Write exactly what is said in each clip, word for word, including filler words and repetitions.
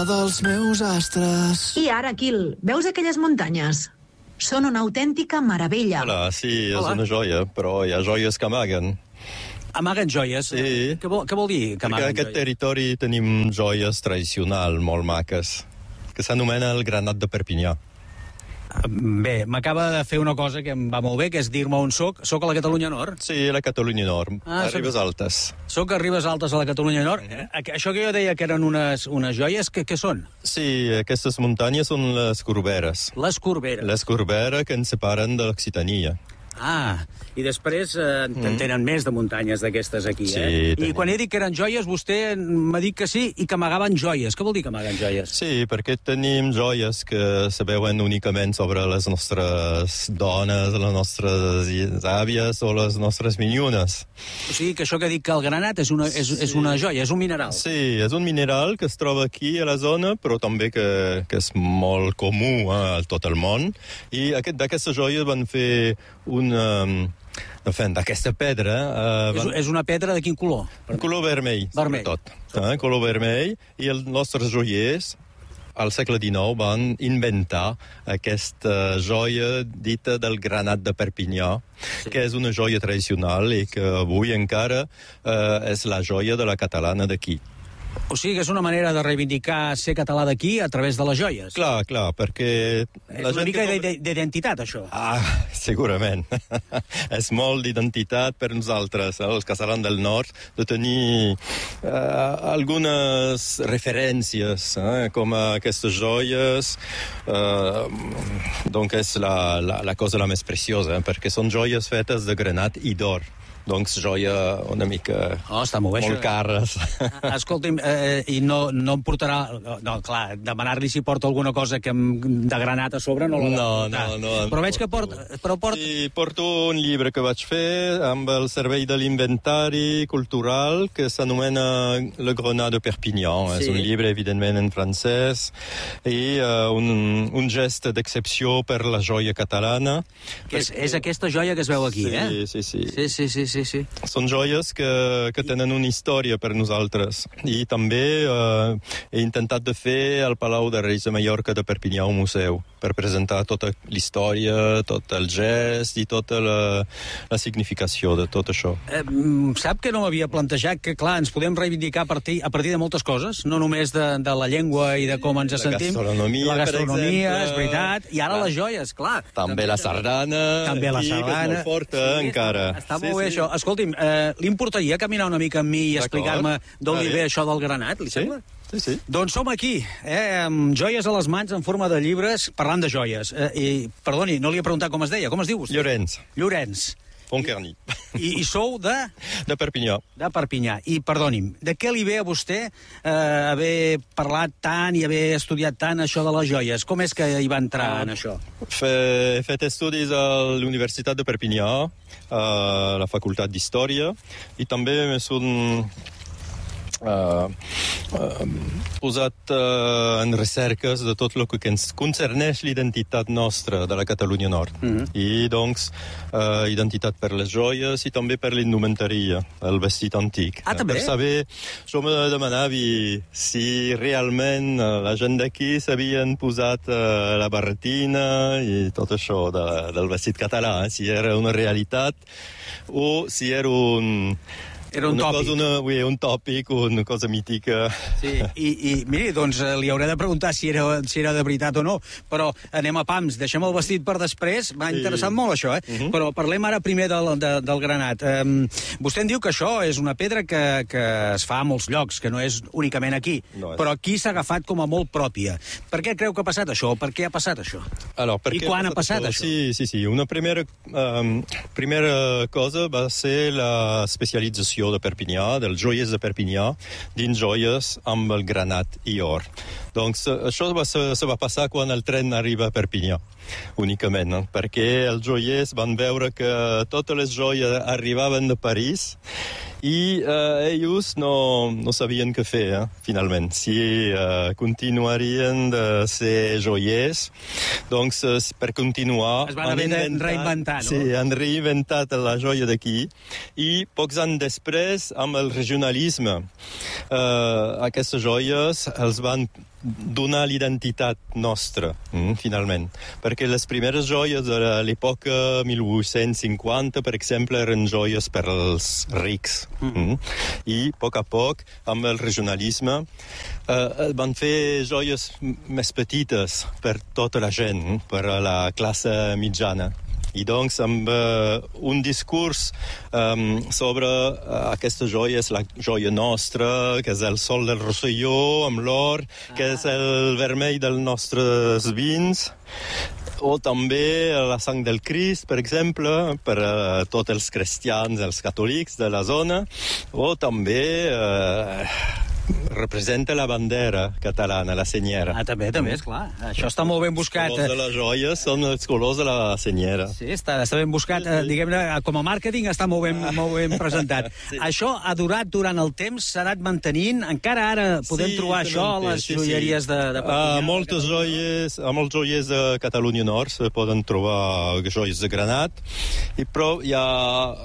dels meus astres. I ara, Quil, veus aquelles muntanyes? Són una autèntica meravella. Hola, sí, és Hola. una joia, però hi ha joies que amaguen. Amaguen joies? Sí. Què vol, què vol dir que Perquè amaguen en aquest joies? territori tenim joies tradicionals molt maques, que s'anomena el granat de Perpinyà. Bé, m'acaba de fer una cosa que em va molt bé, que és dir-me on soc. Soc a la Catalunya Nord. Sí, la Catalunya Nord, Ah, a Ribes Altes. Soc a Ribes Altes, a la Catalunya Nord. Eh, Això que jo deia que eren unes, unes joies, què, què són? Sí, aquestes muntanyes són les Corberes. Les Corberes. Les Corberes que ens separen de l'Occitania. Ah, i després eh, en tenen més de muntanyes d'aquestes aquí, Sí, eh? I tenim. quan he dit que eren joies, vostè m'ha dit que sí i que amagaven joies. Què vol dir que amaguen joies? Sí, perquè tenim joies que se veuen únicament sobre les nostres dones, les nostres àvies o les nostres minyones. O sigui, que això que dic que el granat és una, és, és una joia, és un mineral. Sí, és un mineral que es troba aquí a la zona, però també que, que és molt comú eh, a tot el món. I aquest, d'aquestes joies van fer un... Um, d'aquesta pedra... Uh, És, és una pedra de quin color? un color vermell, Vermell. sobretot. Eh, color vermell, i els nostres joiers al segle dinou van inventar aquesta joia dita del granat de Perpinyà, sí. que és una joia tradicional i que avui encara eh, és la joia de la catalana d'aquí. O sigui, que és una manera de reivindicar ser català d'aquí a través de les joies. Clar, clar, perquè... És una mica que... d'ide- d'identitat, això. Ah, segurament. És molt d'identitat per nosaltres, eh, els catalans del nord, de tenir eh, algunes referències, eh, com aquestes joies. Eh, donc és la, la, la cosa la més preciosa, eh, perquè són joies fetes de granat i d'or. Doncs joia una mica... Oh, està molt bé, molt això. cares. Ah, escolti'm, eh, i no, no em portarà... No, clar, demanar-li si porta alguna cosa que em, de granat a sobre no l'ha de No, portar. no, no. Però veig que porta... Però porta... Sí, porto un llibre que vaig fer amb el servei de l'inventari cultural que s'anomena Le Grenat de Perpignan. Sí. És un llibre, evidentment, en francès i uh, un, un gest d'excepció per la joia catalana. Que és, és aquesta joia que es veu aquí, sí, eh? Sí, sí, Sí, sí, sí, sí, sí. Són joies que, que tenen una història per nosaltres. I també uh, he intentat de fer al Palau de Reis de Mallorca de Perpinyà un museu per presentar tota l'història, tot el gest i tota la, la significació de tot això. Eh, mm, sap que no m'havia plantejat que, clar, ens podem reivindicar a partir, a partir de moltes coses, no només de, de la llengua i de com ens La sentim. gastronomia, la gastronomia, per exemple. és veritat. I ara Clar. les joies, clar. També la sardana, També la aquí, que és sardana. molt forta, Sí, encara. Està molt bé, això. Escolti'm, eh, li importaria caminar una mica amb mi i D'acord. explicar-me d'on li Vale. ve això del granat, li Sí? sembla? Sí, sí. Doncs som aquí, eh, amb joies a les mans en forma de llibres, parlant de joies. Eh, I, perdoni, no li he preguntat com es deia. Com es diu vostè? Llorenç, Llorenç. Fontcarní, I, I sou de... de Perpinyà. de Perpinyà. I, perdoni'm, de què li ve a vostè eh, haver parlat tant i haver estudiat tant això de les joies? Com és que hi va entrar en això? Fe, he fet estudis a l'Universitat de Perpinyà, a la Facultat d'Història, i també me són Uh, uh, posat uh, en recerques de tot el que ens concerneix l'identitat nostra de la Catalunya Nord. Mm-hmm. I, doncs, uh, identitat per les joies i també per l'indumentaria, el vestit antic. Ah, també? Per saber, jo me demanava si realment uh, la gent d'aquí s'havien posat uh, la barretina i tot això de, del vestit català, eh? Si era una realitat o si era un... Era un una tòpic. Cosa, una, ui, un tòpic, una cosa mítica. Sí, i, i miri, doncs eh, li hauré de preguntar si era, si era de veritat o no, però anem a pams, deixem el vestit per després, m'ha Sí. interessat molt això, eh? Mhm. Però parlem ara primer del, de, del granat. Um, vostè em diu que això és una pedra que, que es fa a molts llocs, que no és únicament aquí, No és. però aquí s'ha agafat com a molt pròpia. Per què creu que ha passat això? Per què ha passat això? Alors, per I què quan ha passat això? Sí, sí, sí. Una primera, um, primera cosa va ser la especialització de Perpinyà, dels joiers de Perpinyà, dins joies amb el granat i or. Doncs eh, això va, se, se va passar quan el tren arriba a Perpinyà, únicament, no? Perquè els joiers van veure que totes les joies arribaven de París I uh, ells no, no sabien què fer, eh, finalment. Si uh, continuarien de ser joiers, doncs uh, per continuar... Es van haver de reinventar, no? Sí, han reinventat la joia d'aquí. I pocs anys després, amb el regionalisme, uh, aquestes joies els van donar l'identitat nostra, mm, finalment. Perquè les primeres joies de l'època mil vuit-cents cinquanta, per exemple, eren joies per als rics. Mm. I, a poc a poc, amb el regionalisme, eh, van fer joies més petites per tota la gent, per a la classe mitjana. I doncs amb uh, un discurs um, sobre uh, aquesta joia, és la joia nostra, que és el sol del Rosselló amb l'or, ah. que és el vermell dels nostres vins, o també la sang del Crist, per exemple, per uh, tots els cristians, els catòlics de la zona, o també... Uh, representa la bandera catalana, la senyera. Ah, també, també, esclar. Això està molt ben buscat. Els colors de la joia són els colors de la senyera. Sí, està, està ben buscat. Eh, diguem-ne, com a màrqueting està molt ben, molt ben presentat. Sí. Això ha durat durant el temps, s'ha anat mantenint. Encara ara podem sí, trobar això a les sí, joieries sí. de, de Perpinyà. A moltes joies, a molts joiers de Catalunya Nord se poden trobar joies de granat, i però hi ha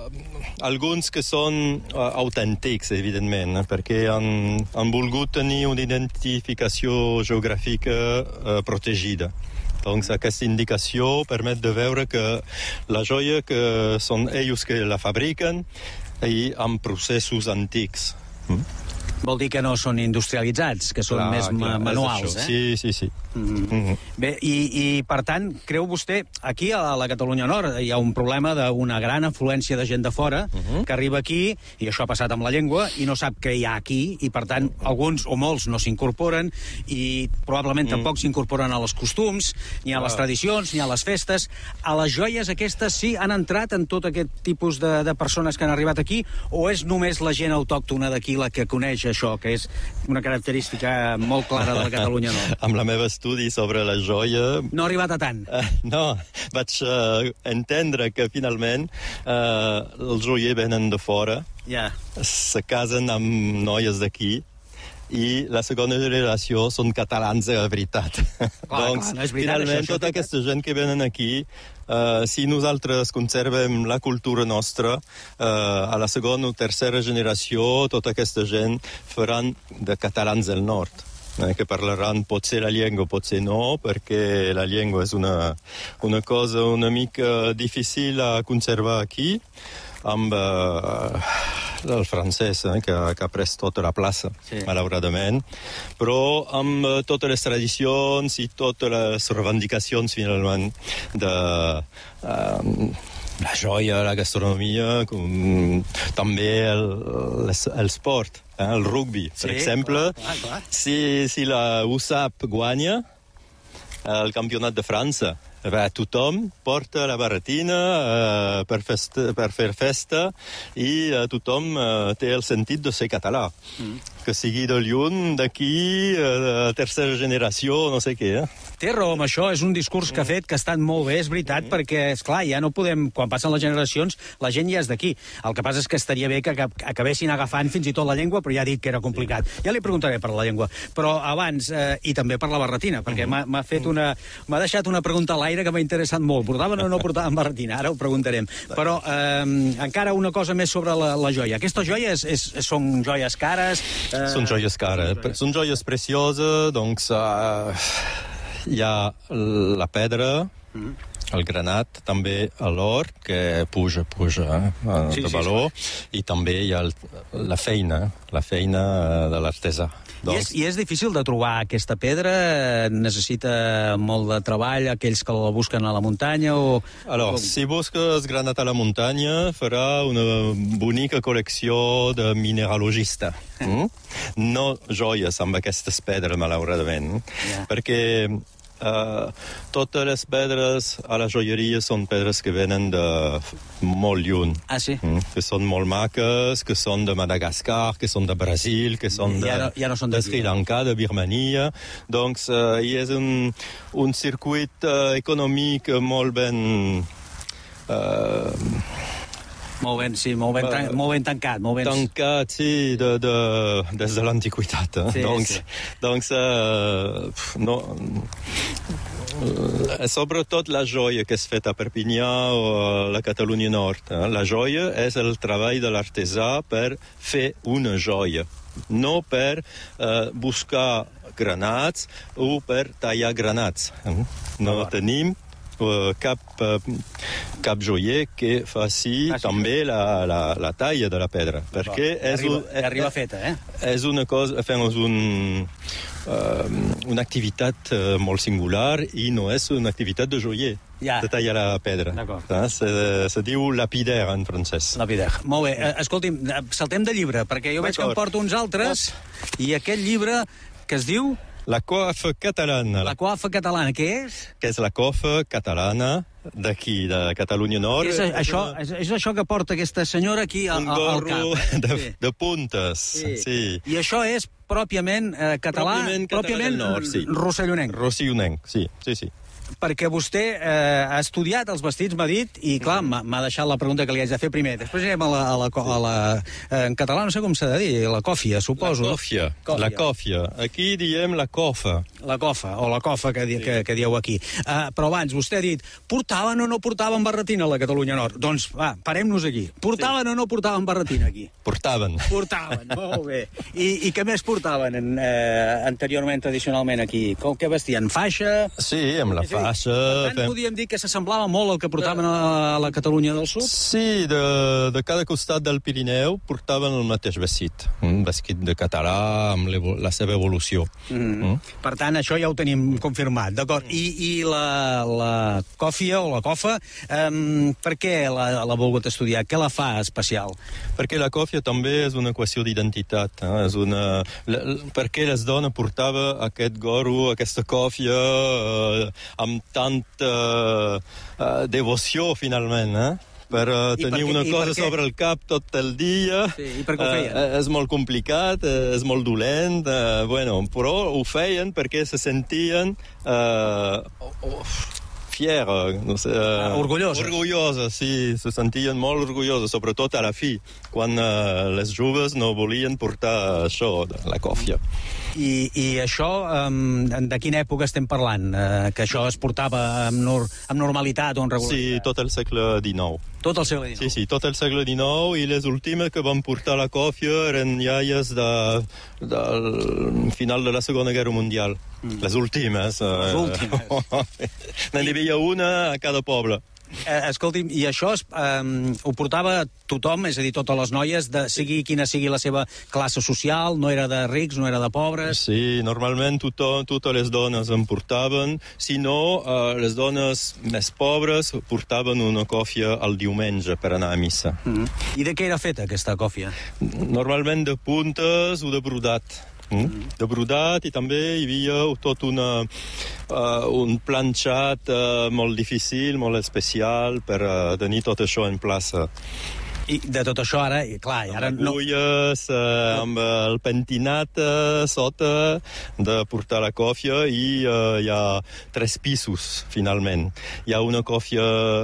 alguns que són uh, autèntics, evidentment, perquè han han volgut tenir una identificació geogràfica eh, protegida. Doncs aquesta indicació permet de veure que la joia que són ells que la fabriquen i amb processos antics. Mm? Vol dir que no són industrialitzats, que són clar, més clar, manuals, eh? Sí, sí, sí. Mm-hmm. Mm-hmm. Bé, i, i per tant, creu vostè, aquí a la Catalunya Nord hi ha un problema d'una gran afluència de gent de fora mm-hmm. que arriba aquí, i això ha passat amb la llengua, i no sap què hi ha aquí, i per tant, alguns o molts no s'incorporen, i probablement mm. tampoc s'incorporen a les costums, ni a les ah. tradicions, ni a les festes. A les joies aquestes sí han entrat en tot aquest tipus de, de persones que han arribat aquí, o és només la gent autòctona d'aquí la que coneix això, que és una característica molt clara de la Catalunya Nord? Amb la meva estudi sobre la joia... No ha arribat a tant? Uh, no, vaig uh, entendre que finalment uh, els joiers venen de fora, yeah. se casen amb noies d'aquí, i la segona generació són catalans de veritat. Clar, doncs, clar, no és veritat, finalment, això, tota aquesta gent que venen aquí, uh, si nosaltres conservem la cultura nostra, uh, a la segona o tercera generació, tota aquesta gent faran de catalans del nord, eh, que parlaran potser la llengua, potser no, perquè la llengua és una, una cosa una mica difícil a conservar aquí, amb uh, el francès, eh, que, que ha pres tota la plaça, sí. malauradament, però amb uh, totes les tradicions i totes les reivindicacions, finalment, de uh, la joia, la gastronomia, com, també el, el sport, eh, el rugby, per sí, exemple. Clar, clar, clar. Si, si la U S A P guanya el campionat de França, va, tothom porta la barretina uh, per, festa, per fer festa, i uh, tothom uh, té el sentit de ser català. Mm. Que sigui de lluny, d'aquí, uh, tercera generació, no sé què. Eh? Té raó amb això, és un discurs que ha fet que ha estat molt bé, és veritat, mm. perquè, esclar, ja no podem, quan passen les generacions, la gent ja és d'aquí. El que passa és que estaria bé que acabessin agafant fins i tot la llengua, però ja ha dit que era complicat. Sí. Ja li preguntaré per la llengua. Però abans, eh, i també per la barretina, perquè mm. m'ha fet una... m'ha deixat una pregunta a l'aire que m'ha interessat molt. Portaven o no portaven barretina? Ara ho preguntarem. Però eh, encara una cosa més sobre la, la joia. Aquesta joia és, és, són joies cares? Eh... Són joies cares. Són joies precioses, doncs... Uh... Hi ha la pedra, mm. el granat, també l'or, que puja, puja eh, sí, de valor, sí, sí. I també hi ha el, la feina, la feina de l'artesà. Donc... I, és, I és difícil de trobar aquesta pedra? Necessita molt de treball aquells que la busquen a la muntanya? O... Alors, si busques granat a la muntanya, farà una bonica col·lecció de mineralogista. Mm? No joies amb aquestes pedres, malauradament, yeah. perquè uh, totes les pedres a la joieria són pedres que venen de molt lluny. Ah, sí? Mm? Que són molt maques, que són de Madagascar, que són de Brasil, que són de, ja no, ja no són de Sri Lanka, de Birmania. Donc, uh, hi és un, un circuit uh, econòmic molt ben... Uh, Molt ben, sí, molt ben, tan, molt ben tancat. Molt ben... Tancat, sí, de, de, des de l'antiguitat. Eh? Sí, doncs, sí. doncs uh, no, uh, sobretot la joia que és feta a Perpinyà o a la Catalunya Nord. Eh? La joia és el treball de l'artesà per fer una joia, no per uh, buscar granats o per tallar granats. Eh? No ah, tenim Uh, cap, uh, cap joier que faci ah, sí, també la, la, la talla de la pedra, perquè és, arriba, un, arriba feta, eh? És una cosa, enfin, és un, uh, una activitat uh, molt singular i no és una activitat de joier, ja. De tallar la pedra. Ah, se, se diu lapidaire en francès. Lapidaire. Molt bé. Uh, escolti'm, saltem de llibre, perquè jo veig que em porto uns altres, i aquest llibre que es diu... La coife catalana. La coife catalana, què és? Que és la coife catalana d'aquí, de Catalunya Nord. És, això, és, és això que porta aquesta senyora aquí al, al cap. Un gorro de, sí. de puntes. Sí. Sí. I això és pròpiament eh, català, pròpiament, pròpiament nord, sí. rossellonenc. Rossellonenc, sí, sí, sí. Perquè vostè eh, ha estudiat els vestits, m'ha dit, i clar, mm. m'ha deixat la pregunta que li haig de fer primer. Després anem a la... A la, a la eh, en català no sé com s'ha de dir, la còfia, suposo. La còfia, còfia. La còfia. Aquí diem la cofa. La cofa, o la cofa que, sí. que, que dieu aquí. Uh, però abans, vostè ha dit, portaven o no portaven barretina a la Catalunya Nord? Doncs, va, parem-nos aquí. Portaven sí. o no portaven barretina aquí? Portaven. Portaven, molt bé. I, i què més portaven en, eh, anteriorment, tradicionalment, aquí? Com que vestien? Faixa? Sí, amb la faixa. Per tant, fem... podíem dir que s'assemblava molt al que portaven a la Catalunya del Sud? Sí, de, de cada costat del Pirineu portaven el mateix vestit. Un vestit de català amb la seva evolució. Mm. Mm. Per tant, això ja ho tenim confirmat, d'acord. I, i la, la còfia o la cofa, um, per què l'ha volgut estudiar? Què la fa especial? Perquè la còfia també és una qüestió d'identitat. Eh? És una... Perquè les dones portava aquest gorro, aquesta còfia, eh, amb tanta uh, devoció, finalment, eh? Per uh, tenir una cosa sobre el cap tot el dia. Sí, i per què ho feien? Uh, és molt complicat, uh, és molt dolent, uh, bueno, però ho feien perquè se sentien... Uh, oh, fier, no sé... Uh, orgullosa. Orgullosa, sí, se sentien molt orgullosa, sobretot a la fi, quan uh, les joves no volien portar això, la còfia. I, i això, um, de quina època estem parlant? Uh, que això es portava amb, nor amb normalitat o amb regularitat? Sí, tot el segle dinou. Tot el segle dinou? Sí, sí, tot el segle dinou, i les últimes que van portar la còfia eren iaies de, del final de la Segona Guerra Mundial. Mm. Les últimes. Les últimes. N'hi havia una a cada poble. Eh, escolti'm, i això es, eh, ho portava tothom, és a dir, totes les noies, de sigui quina sigui la seva classe social, no era de rics, no era de pobres? Sí, normalment tothom, totes les dones en portaven, si no, eh, les dones més pobres portaven una còfia al diumenge per anar a missa. Mm-hmm. I de què era feta aquesta còfia? Normalment de puntes o de brodat. Mm? De brodat, i també hi havia tot una, uh, un planxat uh, molt difícil, molt especial per uh, tenir tot això en plaça. I de tot això ara, clar, i ara no... Agulles, uh, amb el pentinat uh, sota de portar la còfia, i uh, hi ha tres pisos, finalment. Hi ha una còfia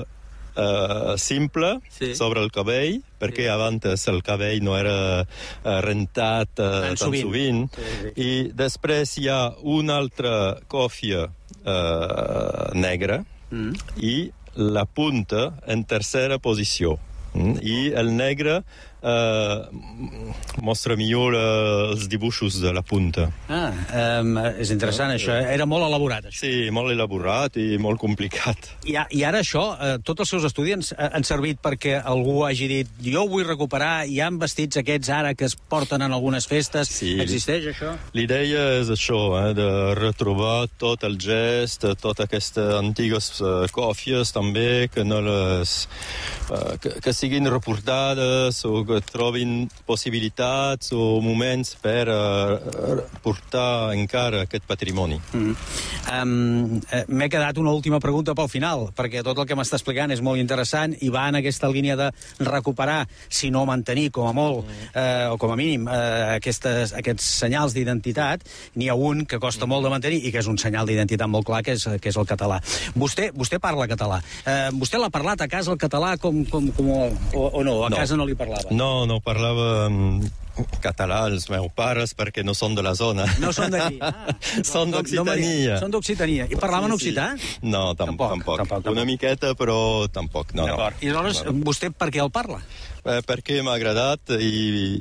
Uh, simple, sí. sobre el cabell, perquè sí. abans el cabell no era uh, rentat uh, tan, tan sovint, sovint. Sí, sí. I després hi ha una altra còfia uh, negra, mm. i la punta en tercera posició. Mm. I el negre Uh, mostra millor uh, els dibuixos de la punta. Ah, um, és interessant, uh, això. Era molt elaborat, això. Sí, molt elaborat i molt complicat. I, I ara això, uh, tots els seus estudis han, han servit perquè algú hagi dit jo ho vull recuperar, hi ha vestits aquests ara que es porten en algunes festes. Sí. Existeix això? L'idea és això, eh, de retrobar tot el gest, totes aquestes antigues uh, còfies també, que no les... Uh, que, que siguin reportades o que que trobin possibilitats o moments per uh, portar encara aquest patrimoni. Mm. Um, M'he quedat una última pregunta pel final, perquè tot el que m'està explicant és molt interessant i va en aquesta línia de recuperar, si no mantenir, com a molt, eh, o com a mínim, eh, aquestes, aquests senyals d'identitat. N'hi ha un que costa molt de mantenir i que és un senyal d'identitat molt clar, que és, que és el català. Vostè, vostè parla català. Eh, vostè l'ha parlat a casa el català com, com, com, o, o no? A no. casa no li parlava? No, no parlava um, català els meus pares perquè no són de la zona. No són d'allí. Ah, són no, d'Occitania. No, són d'Occitania. I parlaven sí, sí. occità? No, tam tampoc, tampoc. tampoc. Una tampoc. miqueta, però tampoc. No, no. I aleshores, no, no. vostè per què el parla? Eh, perquè m'ha agradat i...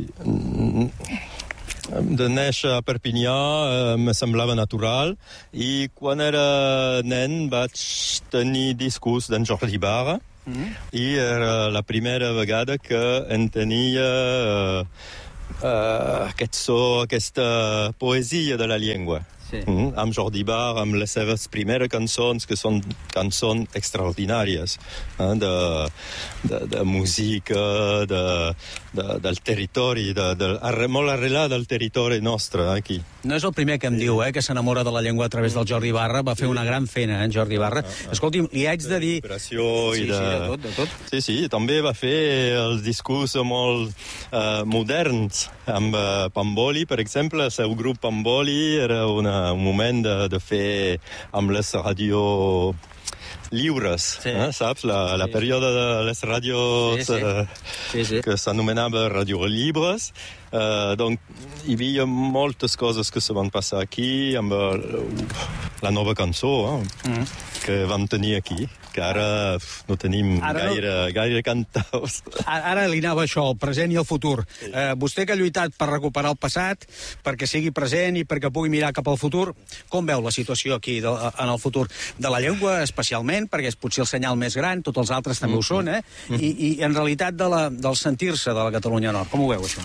de néixer a Perpinyà eh, me semblava natural i quan era nen vaig tenir discurs d'en Jordi Barra mm. i era la primera vegada que entenia uh, uh, aquest so, aquesta poesia de la llengua. Sí. Mm, amb Jordi Barra, amb les seves primeres cançons, que són cançons extraordinàries, eh, de, de, de música, de, de, del territori, de, de, molt arrelat del territori nostre, aquí. No és el primer que em diu, eh, que s'enamora de la llengua a través del Jordi Barra. Va fer una gran feina, eh, Jordi Barra. Escolti'm, li haig de dir... D'inspiració i sí, de... Sí, de tot, de tot. Sí, sí, també va fer els discurs molt uh, moderns, amb uh, Pamboli, per exemple. El seu grup Pamboli era una, un moment de, de fer amb les ràdio lliures, sí. eh, saps? La, la sí. període de les ràdios sí, sí. Eh, sí, sí. que s'anomenava ràdio llibres. Uh, donc, hi havia moltes coses que se van passar aquí amb uh, la nova cançó eh, mm. que vam tenir aquí, que ara no tenim ara gaire, no... gaire cantaus. Ara li anava això, el present i el futur. Sí. Uh, vostè que ha lluitat per recuperar el passat, perquè sigui present i perquè pugui mirar cap al futur, com veu la situació aquí de, en el futur de la llengua, especialment, perquè és potser el senyal més gran, tots els altres també mm. ho són, eh? Mm. I, i en realitat de la, del sentir-se de la Catalunya Nord. Com ho veu, això?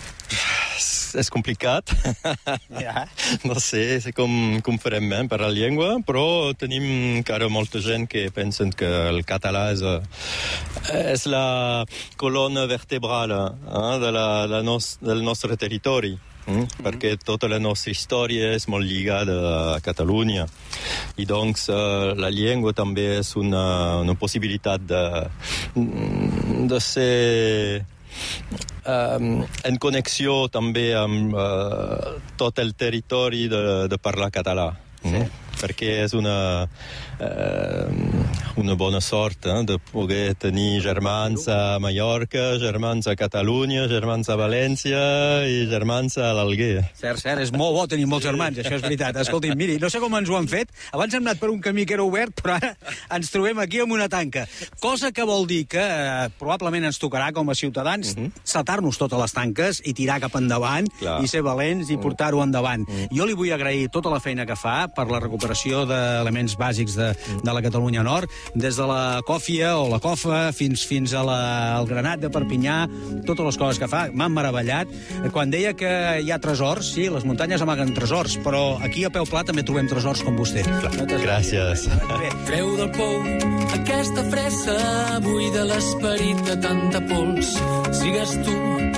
És complicat. Ja. No sé com, com farem eh, per la llengua, però tenim encara molta gent que pensen que el català és, és la colonna vertebral eh, de la, la nos, del nostre territori. Mm? Mm-hmm. Perquè tota la nostra història és molt lligada a Catalunya i doncs uh, la llengua també és una, una possibilitat de, de ser um, en connexió també amb uh, tot el territori de, de parlar català. Sí. Mm? Perquè és una, eh, una bona sort eh, de poder tenir germans a Mallorca, germans a Catalunya, germans a València i germans a l'Alguer. Cert, cert, és molt bo tenir molts germans, això és veritat. Escolti'm, miri, no sé com ens ho han fet, abans hem anat per un camí que era obert, però ara ens trobem aquí amb una tanca, cosa que vol dir que eh, probablement ens tocarà com a ciutadans uh -huh. saltar-nos totes les tanques i tirar cap endavant, clar, i ser valents i portar-ho endavant. Uh -huh. Jo li vull agrair tota la feina que fa per la recuperació d'elements bàsics de, de la Catalunya Nord, des de la còfia o la cofa fins, fins a la, al granat de Perpinyà, totes les coses que fa, m'han meravellat. Quan deia que hi ha tresors, sí, les muntanyes amaguen tresors, però aquí a Peu Pla també trobem tresors com vostè. Gràcies. Treu del pou aquesta fressa, buida l'esperit de tanta pols, sigues tu